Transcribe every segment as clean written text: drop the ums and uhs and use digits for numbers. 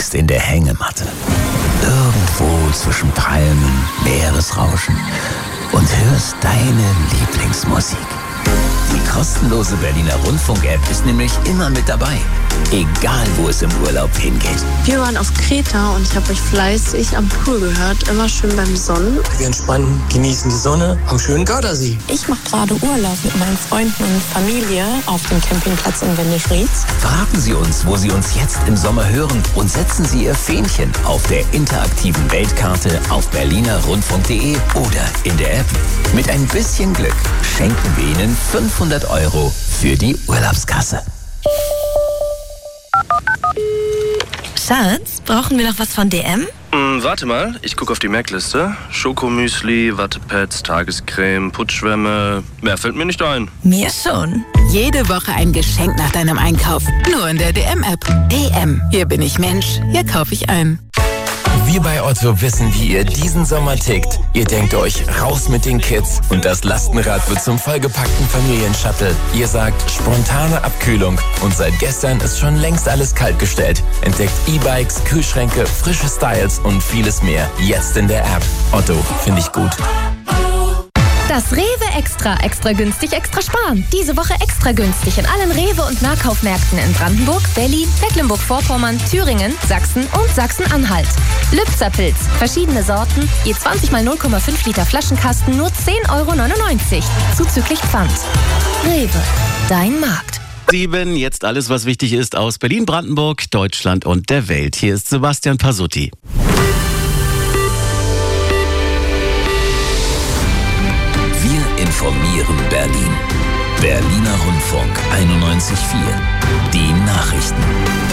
liegst in der Hängematte. Irgendwo zwischen Palmen, Meeresrauschen und hörst deine Lieblingsmusik. Die kostenlose Berliner Rundfunk-App ist nämlich immer mit dabei. Egal, wo es im Urlaub hingeht. Wir waren auf Kreta und ich habe euch fleißig am Pool gehört. Immer schön beim Sonnen. Wir entspannen, genießen die Sonne am schönen Gardasee. Ich mache gerade Urlaub mit meinen Freunden und Familie auf dem Campingplatz in Wendisch-Rietz. Verraten Sie uns, wo Sie uns jetzt im Sommer hören und setzen Sie Ihr Fähnchen auf der interaktiven Weltkarte auf berlinerrundfunk.de oder in der App. Mit ein bisschen Glück schenken wir Ihnen 500 € für die Urlaubskasse. Schatz, brauchen wir noch was von DM? Warte mal, ich gucke auf die Merkliste. Schokomüsli, Wattepads, Tagescreme, Putzschwämme. Mehr fällt mir nicht ein. Mir schon. Jede Woche ein Geschenk nach deinem Einkauf. Nur in der DM-App. DM. Hier bin ich Mensch. Hier kaufe ich ein. Wir bei Otto wissen, wie ihr diesen Sommer tickt. Ihr denkt euch, raus mit den Kids und das Lastenrad wird zum vollgepackten Familienshuttle. Ihr sagt, spontane Abkühlung und seit gestern ist schon längst alles kaltgestellt. Entdeckt E-Bikes, Kühlschränke, frische Styles und vieles mehr. Jetzt in der App. Otto, finde ich gut. Das Rewe Extra günstig, extra sparen. Diese Woche extra günstig in allen Rewe- und Nahkaufmärkten in Brandenburg, Berlin, Mecklenburg-Vorpommern, Thüringen, Sachsen und Sachsen-Anhalt. Lübzer Pilz, verschiedene Sorten, je 20 mal 0,5 Liter Flaschenkasten, nur 10,99 €. Zuzüglich Pfand. Rewe, dein Markt. 7, jetzt alles, was wichtig ist aus Berlin, Brandenburg, Deutschland und der Welt. Hier ist Sebastian Pasutti. Informieren Berlin. Berliner Rundfunk 91.4. Die Nachrichten.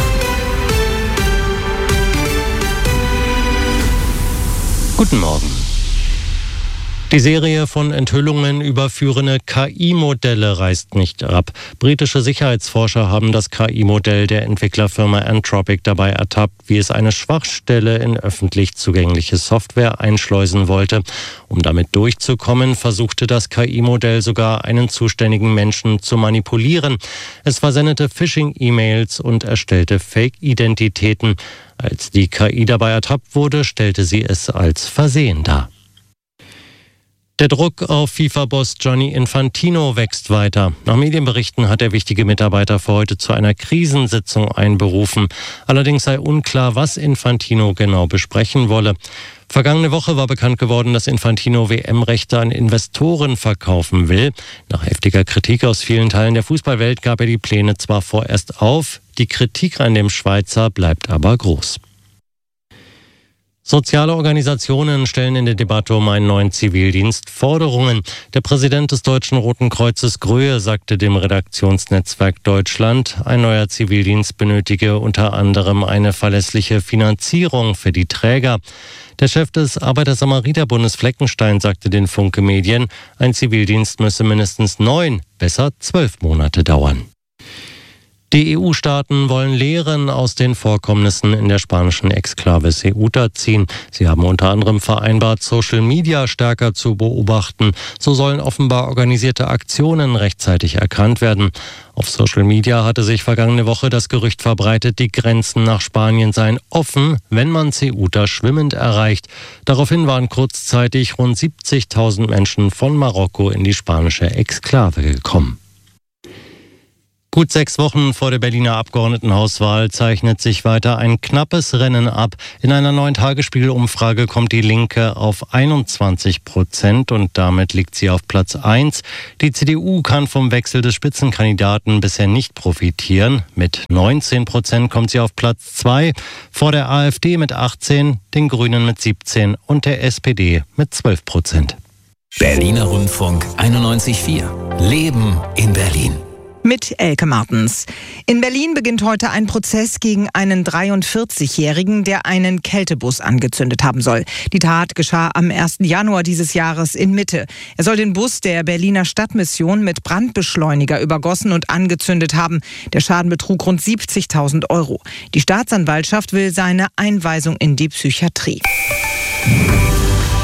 Guten Morgen. Die Serie von Enthüllungen über führende KI-Modelle reißt nicht ab. Britische Sicherheitsforscher haben das KI-Modell der Entwicklerfirma Anthropic dabei ertappt, wie es eine Schwachstelle in öffentlich zugängliche Software einschleusen wollte. Um damit durchzukommen, versuchte das KI-Modell sogar einen zuständigen Menschen zu manipulieren. Es versendete Phishing-E-Mails und erstellte Fake-Identitäten. Als die KI dabei ertappt wurde, stellte sie es als Versehen dar. Der Druck auf FIFA-Boss Gianni Infantino wächst weiter. Nach Medienberichten hat der wichtige Mitarbeiter für heute zu einer Krisensitzung einberufen. Allerdings sei unklar, was Infantino genau besprechen wolle. Vergangene Woche war bekannt geworden, dass Infantino WM-Rechte an Investoren verkaufen will. Nach heftiger Kritik aus vielen Teilen der Fußballwelt gab er die Pläne zwar vorerst auf, die Kritik an dem Schweizer bleibt aber groß. Soziale Organisationen stellen in der Debatte um einen neuen Zivildienst Forderungen. Der Präsident des Deutschen Roten Kreuzes Gröhe sagte dem Redaktionsnetzwerk Deutschland, ein neuer Zivildienst benötige unter anderem eine verlässliche Finanzierung für die Träger. Der Chef des Arbeiter-Samariter-Bundes Fleckenstein sagte den Funke Medien, ein Zivildienst müsse mindestens 9, besser 12 Monate dauern. Die EU-Staaten wollen Lehren aus den Vorkommnissen in der spanischen Exklave Ceuta ziehen. Sie haben unter anderem vereinbart, Social Media stärker zu beobachten. So sollen offenbar organisierte Aktionen rechtzeitig erkannt werden. Auf Social Media hatte sich vergangene Woche das Gerücht verbreitet, die Grenzen nach Spanien seien offen, wenn man Ceuta schwimmend erreicht. Daraufhin waren kurzzeitig rund 70.000 Menschen von Marokko in die spanische Exklave gekommen. Gut 6 Wochen vor der Berliner Abgeordnetenhauswahl zeichnet sich weiter ein knappes Rennen ab. In einer neuen Tagesspiegel-Umfrage kommt die Linke auf 21% und damit liegt sie auf Platz 1. Die CDU kann vom Wechsel des Spitzenkandidaten bisher nicht profitieren. Mit 19% kommt sie auf Platz 2, vor der AfD mit 18, den Grünen mit 17 und der SPD mit 12%. Berliner Rundfunk 91.4. Leben in Berlin. Mit Elke Martens. In Berlin beginnt heute ein Prozess gegen einen 43-Jährigen, der einen Kältebus angezündet haben soll. Die Tat geschah am 1. Januar dieses Jahres in Mitte. Er soll den Bus der Berliner Stadtmission mit Brandbeschleuniger übergossen und angezündet haben. Der Schaden betrug rund 70.000 €. Die Staatsanwaltschaft will seine Einweisung in die Psychiatrie.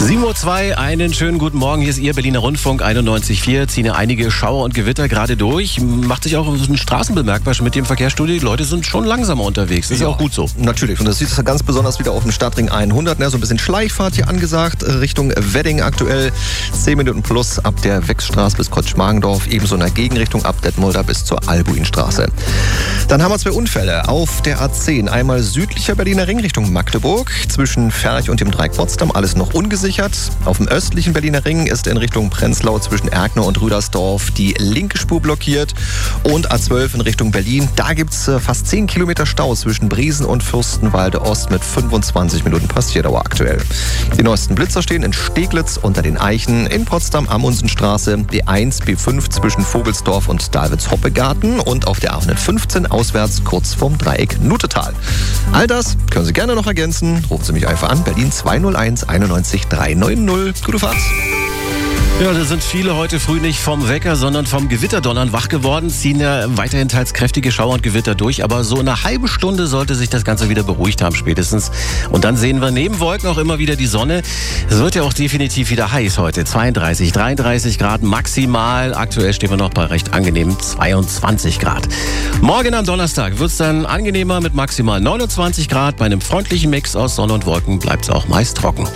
7:02 Uhr, einen schönen guten Morgen. Hier ist Ihr Berliner Rundfunk 91.4. Ziehen ja einige Schauer und Gewitter gerade durch. Macht sich auch auf den Straßen bemerkbar mit dem Verkehrsstudio. Die Leute sind schon langsamer unterwegs. Das ist ja auch gut so. Natürlich. Und das sieht ganz besonders wieder auf dem Stadtring 100. So ein bisschen Schleichfahrt hier angesagt. Richtung Wedding aktuell. 10 Minuten plus ab der Wechstraße bis Kotsch-Magendorf. Ebenso in der Gegenrichtung ab Detmolder bis zur Albuinstraße. Dann haben wir 2 Unfälle auf der A10. Einmal südlicher Berliner Ring Richtung Magdeburg. Zwischen Ferch und dem Dreieck Potsdam alles noch ungesichert. Auf dem östlichen Berliner Ring ist in Richtung Prenzlau zwischen Erkner und Rüdersdorf die linke Spur blockiert. Und A12 in Richtung Berlin. Da gibt es fast 10 Kilometer Stau zwischen Briesen und Fürstenwalde Ost mit 25 Minuten Passierdauer aktuell. Die neuesten Blitzer stehen in Steglitz unter den Eichen, in Potsdam Amundsenstraße, B1, B5 zwischen Vogelsdorf und Davids-Hoppe-Garten und auf der A115 auswärts kurz vorm Dreieck Nutetal. All das können Sie gerne noch ergänzen. Rufen Sie mich einfach an, Berlin 201 91 390. Gute Fahrt. Ja, da sind viele heute früh nicht vom Wecker, sondern vom Gewitterdonnern wach geworden, ziehen ja weiterhin teils kräftige Schauer und Gewitter durch, aber so eine halbe Stunde sollte sich das Ganze wieder beruhigt haben spätestens. Und dann sehen wir neben Wolken auch immer wieder die Sonne. Es wird ja auch definitiv wieder heiß heute, 32, 33 Grad maximal. Aktuell stehen wir noch bei recht angenehmen 22 Grad. Morgen am Donnerstag wird es dann angenehmer mit maximal 29 Grad. Bei einem freundlichen Mix aus Sonne und Wolken bleibt es auch meist trocken.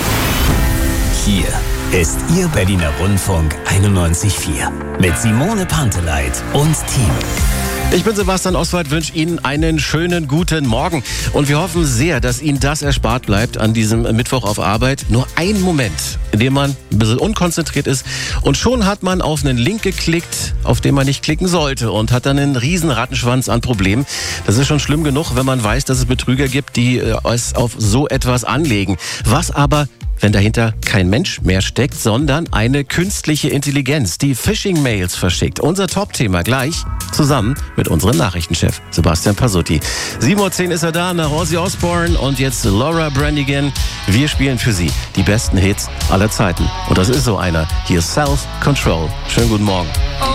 Hier ist Ihr Berliner Rundfunk 91.4 mit Simone Panteleit und Team. Ich bin Sebastian Oswald, wünsche Ihnen einen schönen guten Morgen. Und wir hoffen sehr, dass Ihnen das erspart bleibt an diesem Mittwoch auf Arbeit. Nur ein Moment, in dem man ein bisschen unkonzentriert ist. Und schon hat man auf einen Link geklickt, auf den man nicht klicken sollte. Und hat dann einen riesen Rattenschwanz an Problemen. Das ist schon schlimm genug, wenn man weiß, dass es Betrüger gibt, die es auf so etwas anlegen. Was aber, wenn dahinter kein Mensch mehr steckt, sondern eine künstliche Intelligenz, die Phishing-Mails verschickt. Unser Top-Thema gleich zusammen mit unserem Nachrichtenchef Sebastian Pasutti. 7:10 Uhr ist er da, nach Ozzy Osbourne und jetzt Laura Branigan. Wir spielen für Sie die besten Hits aller Zeiten. Und das ist so einer. Hier ist Self Control. Schönen guten Morgen.